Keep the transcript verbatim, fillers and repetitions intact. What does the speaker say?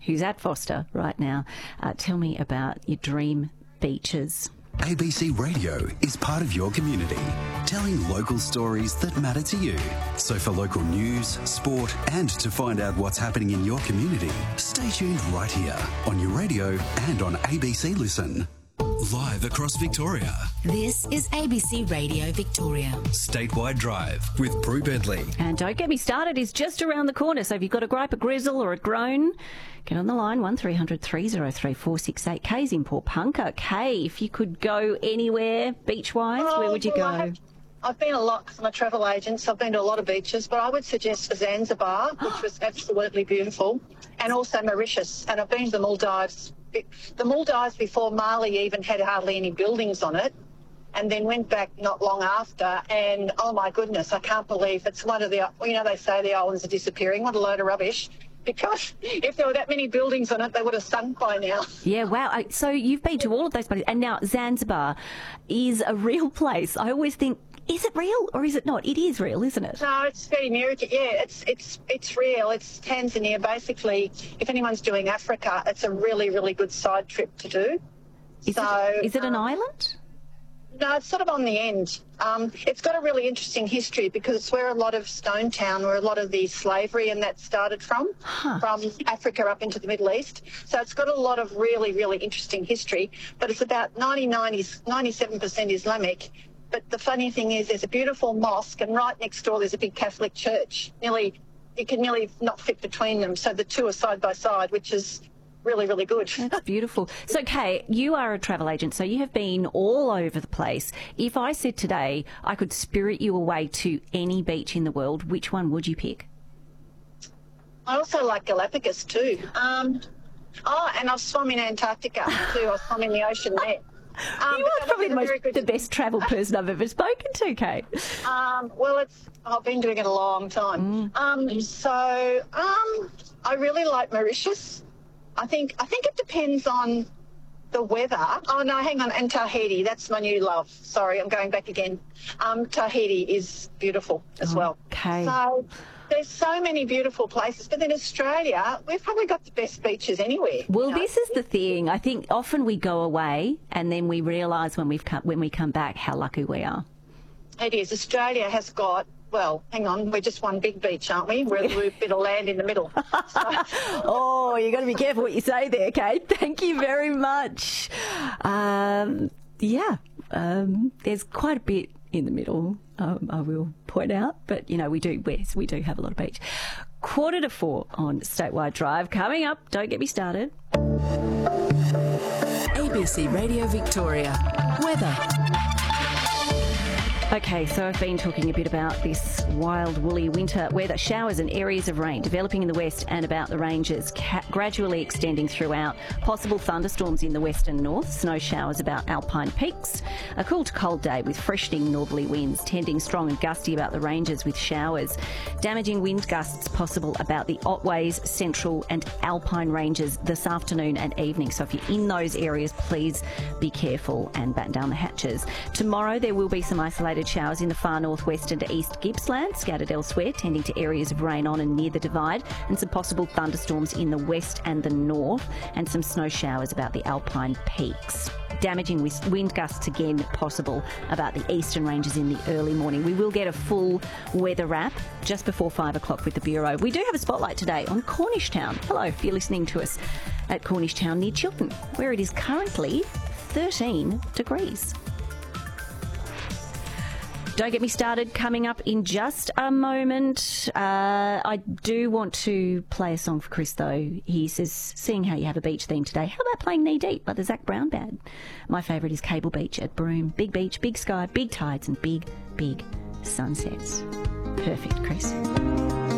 who's at Foster right now. Uh, tell me about your dream beaches. A B C Radio is part of your community, telling local stories that matter to you. So for local news, sport, and to find out what's happening in your community, stay tuned right here on your radio and on A B C Listen. Live across Victoria. This is A B C Radio Victoria. Statewide Drive with Prue Bentley. And Don't Get Me Started is just around the corner, so if you've got a gripe, a grizzle or a groan, get on the line, one three hundred three oh three four six eight. Kay's in Port Punker. Kay, if you could go anywhere beach-wise, oh, where would you well, go? I have, I've been a lot, because I'm a travel agent, so I've been to a lot of beaches, but I would suggest Zanzibar, which was absolutely beautiful, and also Mauritius, and I've been to the Maldives. The Maldives before Mali even had hardly any buildings on it, and then went back not long after, and oh my goodness, I can't believe it's one of the, you know, they say the islands are disappearing. What a load of rubbish, because if there were that many buildings on it, they would have sunk by now. Yeah, wow. So you've been to all of those places, and now Zanzibar is a real place. I always think, is it real or is it not? It is real, isn't it? No, it's very American. Yeah, it's it's it's real. It's Tanzania. Basically, if anyone's doing Africa, it's a really, really good side trip to do. Is, so, it, is it an um, island? No, it's sort of on the end. Um, it's got a really interesting history because it's where a lot of Stone Town, where a lot of the slavery and that started from, huh. from Africa up into the Middle East. So it's got a lot of really, really interesting history, but it's about ninety-nine, ninety-seven percent Islamic. But the funny thing is there's a beautiful mosque, and right next door there's a big Catholic church. Nearly, you can nearly not fit between them. So the two are side by side, which is really, really good. That's beautiful. So, Kay, you are a travel agent, so you have been all over the place. If I said today I could spirit you away to any beach in the world, which one would you pick? I also like Galapagos too. Um, oh, and I've swum in Antarctica too. I've swum in the ocean there. Um, you are probably the, most, the best travel person I've ever spoken to, Kate. Um, well, it's I've been doing it a long time. Mm. Um, so um, I really like Mauritius. I think I think it depends on the weather. Oh, no, hang on. And Tahiti, that's my new love. Sorry, I'm going back again. Um, Tahiti is beautiful as well. Okay. So there's so many beautiful places. But in Australia, we've probably got the best beaches anywhere. Well, you know? This is the thing. I think often we go away and then we realise when we've come, when we come back how lucky we are. It is. Australia has got, well, hang on, we're just one big beach, aren't we? We're a bit of land in the middle. So. Oh, you've got to be careful what you say there, Kate. Thank you very much. Um, yeah, um, there's quite a bit in the middle, um, I will point out. But, you know, we do, yes, we do have a lot of beach. Quarter to four on Statewide Drive. Coming up, don't get me started. A B C Radio Victoria. Weather. Okay, so I've been talking a bit about this wild woolly winter weather. Showers and areas of rain developing in the west and about the ranges, ca- gradually extending throughout. Possible thunderstorms in the west and north, snow showers about alpine peaks. A cool to cold day with freshening northerly winds, tending strong and gusty about the ranges with showers. Damaging wind gusts possible about the Otways, central and alpine ranges this afternoon and evening. So if you're in those areas, please be careful and batten down the hatches. Tomorrow there will be some isolated showers in the far northwest and east Gippsland, scattered elsewhere, tending to areas of rain on and near the Divide, and some possible thunderstorms in the west and the north, and some snow showers about the alpine peaks. Damaging wind gusts again possible about the eastern ranges in the early morning. We will get a full weather wrap just before five o'clock with the Bureau. We do have a spotlight today on Cornish Town. Hello, if you're listening to us at Cornish Town near Chiltern, where it is currently thirteen degrees. Don't get me started. Coming up in just a moment. Uh, I do want to play a song for Chris, though. He says, seeing how you have a beach theme today, how about playing Knee Deep by the Zach Brown Band? My favourite is Cable Beach at Broome. Big beach, big sky, big tides and big, big sunsets. Perfect, Chris.